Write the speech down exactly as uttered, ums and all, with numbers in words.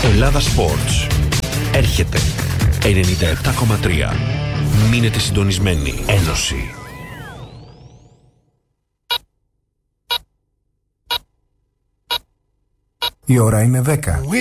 Ελλάδα Sports. Έρχεται ενενήντα επτά κόμμα τρία. Μείνετε συντονισμένοι. Ένωση. Η ώρα είναι δέκα.